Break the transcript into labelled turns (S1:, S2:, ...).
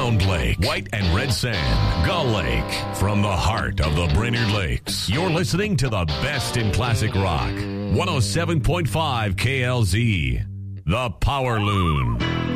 S1: Round Lake, White and Red Sand, Gull Lake. From the heart of the Brainerd Lakes, you're listening to the best in classic rock. 107.5 KLZ, The Power Loon.